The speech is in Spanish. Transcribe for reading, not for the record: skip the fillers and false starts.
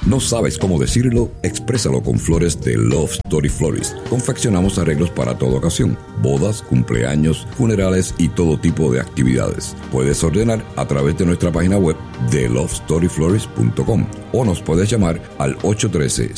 ¿No sabes cómo decirlo? Exprésalo con flores de Love Story Florist. Confeccionamos arreglos para toda ocasión: bodas, cumpleaños, funerales y todo tipo de actividades. Puedes ordenar a través de nuestra página web de lovestoryflorist.com o nos puedes llamar al